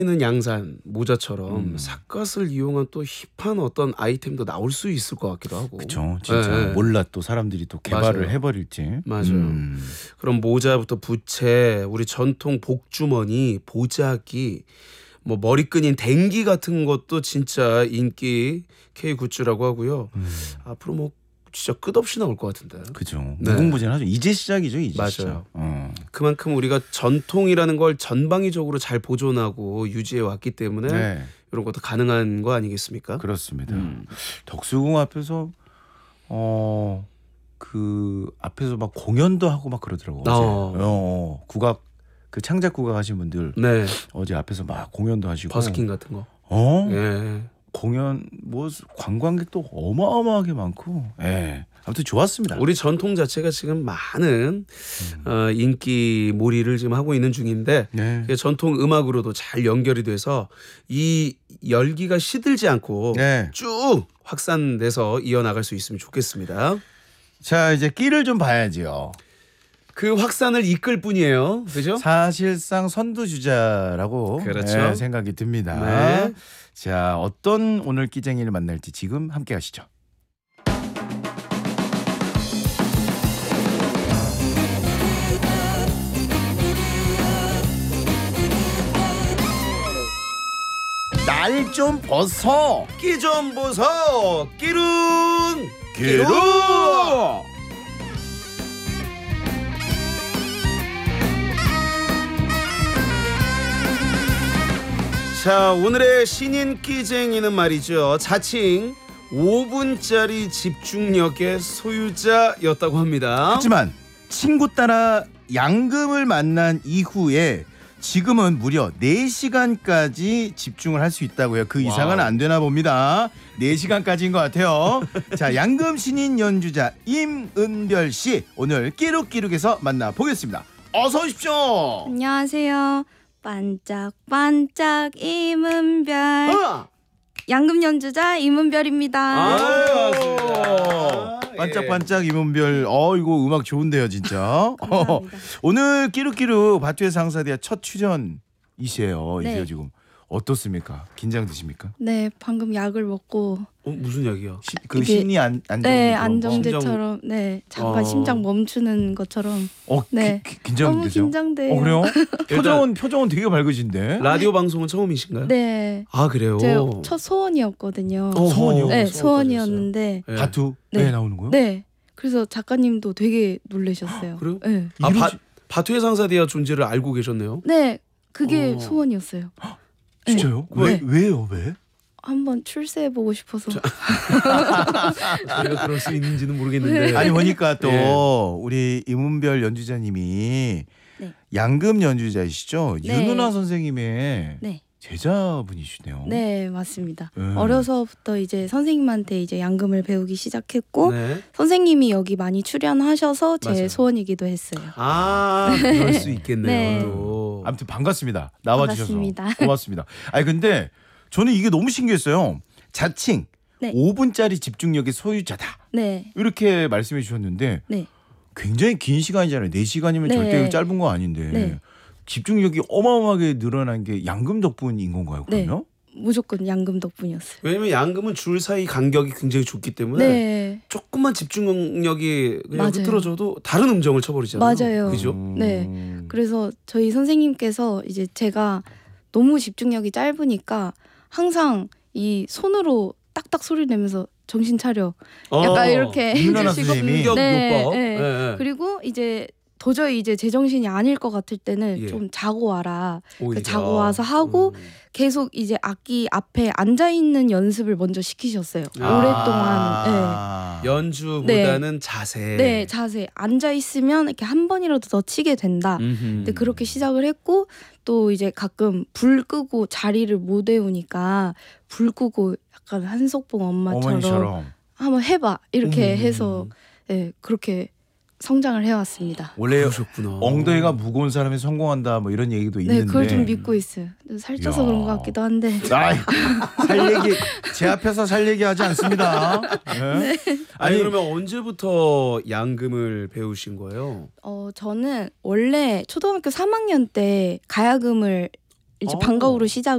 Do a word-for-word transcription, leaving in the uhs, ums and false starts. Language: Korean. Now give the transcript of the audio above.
는 양산 모자처럼 음. 삿갓을 이용한 또 힙한 어떤 아이템도 나올 수 있을 것 같기도 하고. 그쵸. 진짜 네. 몰라 또 사람들이 또 개발을 맞아요. 해버릴지. 맞아요. 음. 그럼 모자부터 부채, 우리 전통 복주머니, 보자기, 뭐 머리끈인 댕기 같은 것도 진짜 인기 K 굿즈라고 하고요. 음. 앞으로 뭐 진짜 끝없이 나올 것 같은데. 그죠. 네. 무궁무진하죠. 이제 시작이죠. 이제 맞아요. 시작. 어. 그만큼 우리가 전통이라는 걸 전방위적으로 잘 보존하고 유지해 왔기 때문에 네. 이런 것도 가능한 거 아니겠습니까? 그렇습니다. 음. 덕수궁 앞에서 어 그 앞에서 막 공연도 하고 막 그러더라고. 어제. 어. 어, 국악 그 창작 국악 하신 분들 네. 어제 앞에서 막 공연도 하시고. 버스킹 같은 거. 어? 예. 공연 뭐 관광객도 어마어마하게 많고. 예. 아무튼 좋았습니다. 우리 전통 자체가 지금 많은 음. 어, 인기 몰이를 지금 하고 있는 중인데 네. 그게 전통 음악으로도 잘 연결이 돼서 이 열기가 시들지 않고 네. 쭉 확산돼서 이어나갈 수 있으면 좋겠습니다. 자, 이제 끼를 좀 봐야지요. 그 확산을 이끌 뿐이에요. 그죠? 사실상 선두주자라고 그렇죠. 예, 생각이 듭니다. 네. 자, 어떤 오늘 끼쟁이를 만날지 지금 함께 하시죠. 날 좀 벗어. 끼 좀 보소. 끼룬. 끼루. 자, 오늘의 신인 끼쟁이는 말이죠. 자칭 오 분짜리 집중력의 소유자였다고 합니다. 하지만 친구 따라 양금을 만난 이후에 지금은 무려 네 시간까지 집중을 할 수 있다고 해요. 그 이상은 와우. 안 되나 봅니다. 네 시간까지인 것 같아요. 자, 양금 신인 연주자 임은별 씨 오늘 끼룩끼룩에서 만나보겠습니다. 어서 오십시오. 안녕하세요. 반짝반짝 임은별 아! 양금 연주자 임은별입니다. 아, 아유, 반갑습니다. 예. 반짝반짝 임은별. 어 이거 음악 좋은데요 진짜. 감사합니다. 오늘 끼룩끼룩 바투의 상사대야 첫 출연이세요. 네. 이제 지금 어떻습니까? 긴장되십니까? 네, 방금 약을 먹고 어, 무슨 약이야? 시, 그 이게- 신이 안 안정. 네, 거. 안정제처럼 네, 잠깐 어. 심장 멈추는 것처럼 어, 네. 기, 기, 긴장되세요? 너무 긴장돼요. 어 그래요? 표정은 표정은 되게 밝으신데. 라디오 방송은 처음이신가요? 네. 아, 그래요? 제 첫 소원이었거든요. 어, 소원이요? 네, 소원까지 소원이었는데 했어요. 예. 바투에 네. 나오는 거요? 네. 그래서 작가님도 되게 놀라셨어요. 그래요? 네. 아, 이름 바, 지- 바투의 상사대야 존재를 알고 계셨네요. 네. 그게 어. 소원이었어요. 진짜요? 네. 왜 네. 왜요? 왜? 한번 출세해 보고 싶어서. 저희가 그럴 수 있는지는 모르겠는데. 아니 보니까 또 예. 우리 임은별 연주자님이 네. 양금 연주자이시죠? 네. 윤은아 선생님의 네. 제자분이시네요. 네, 맞습니다. 음. 어려서부터 이제 선생님한테 이제 양금을 배우기 시작했고 네. 선생님이 여기 많이 출연하셔서 제 맞아요. 소원이기도 했어요. 아, 그럴 수 있겠네요. 네. 또. 아무튼 반갑습니다. 나와주셔서 반갑습니다. 고맙습니다. 아니 근데 저는 이게 너무 신기했어요. 자칭 네. 오 분짜리 집중력의 소유자다. 네. 이렇게 말씀해 주셨는데 네. 굉장히 긴 시간이잖아요. 네 시간이면 네. 절대 짧은 거 아닌데 네. 집중력이 어마어마하게 늘어난 게 양금 덕분인 건가요? 네. 그러면? 무조건 양금 덕분이었어요. 왜냐면 양금은 줄 사이 간격이 굉장히 좁기 때문에 네. 조금만 집중력이 그냥 맞아요. 흐트러져도 다른 음정을 쳐버리잖아요. 맞아요. 그죠? 음. 네. 그래서 저희 선생님께서 이제 제가 너무 집중력이 짧으니까 항상 이 손으로 딱딱 소리 내면서 정신 차려. 약간 이렇게 윤은아 해주시고 선생님이? 충격 네, 요법. 네. 예, 예. 그리고 이제 도저히 이제 제정신이 아닐 것 같을 때는 예. 좀 자고 와라. 오히려. 자고 와서 하고 음. 계속 이제 악기 앞에 앉아 있는 연습을 먼저 시키셨어요. 아. 오랫동안. 아. 연주보다는 자세. 네. 네, 자세. 앉아 있으면 이렇게 한 번이라도 더 치게 된다. 음흠. 근데 그렇게 시작을 했고 또 이제 가끔 불 끄고 자리를 못 외우니까 불 끄고 약간 한석봉 엄마처럼 어머니처럼 한번 해봐 이렇게 음. 해서 네, 그렇게 성장을 해왔습니다. 원래 그러셨구나. 엉덩이가 무거운 사람이 성공한다 뭐 이런 얘기도 네, 있는데 그걸 좀 믿고 있어요. 살쪄서 이야. 그런 것 같기도 한데. 아이, 살 얘기 제 앞에서 살 얘기하지 않습니다. 네. 아니, 아니 그러면 언제부터 양금을 배우신 거예요? 어 저는 원래 초등학교 삼 학년 때 가야금을 이제 어. 방과후로 시작.